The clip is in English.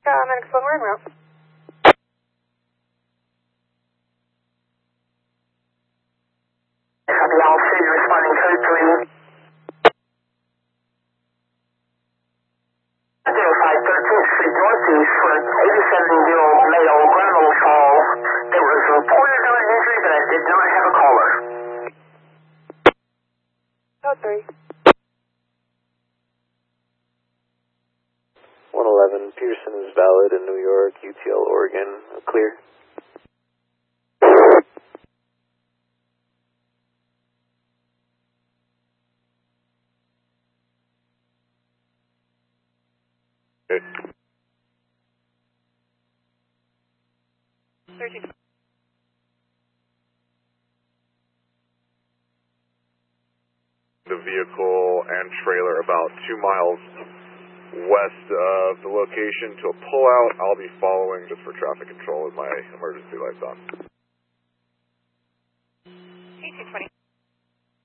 Medics 1, we're en route. Copy, Alpha, responding code 3. 0513th Street Northeast for an 87-year-old male ground fall. There was reported no injury, but I did not have a caller. Code 3. 111, Pearson is valid in New York, UTL, Oregon, clear. Okay. 13. The vehicle and trailer about 2 miles west of the location to a pullout. I'll be following just for traffic control with my emergency lights on. K220.